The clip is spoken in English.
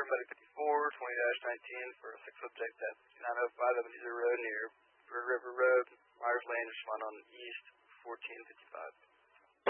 paramedic 54, 20-19 for a 6 subject at 905 Ebenezer Road near Bird River Road. Myers Lane, respond on East 1455.